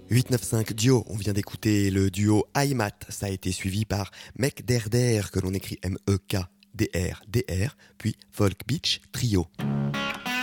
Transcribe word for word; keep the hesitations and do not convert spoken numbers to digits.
huit neuf cinq Duo, on vient d'écouter le duo Heimat, ça a été suivi par Mec Der Der, que l'on écrit M E K D R D R, puis Folk Beach Trio.